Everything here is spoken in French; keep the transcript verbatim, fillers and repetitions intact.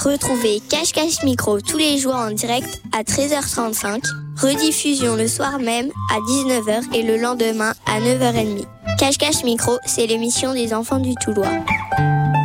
Retrouvez Cache Cache Micro tous les jours en direct à treize heures trente-cinq, rediffusion le soir même à dix-neuf heures et le lendemain à neuf heures trente. Cache Cache Micro, c'est l'émission des enfants du Toulois.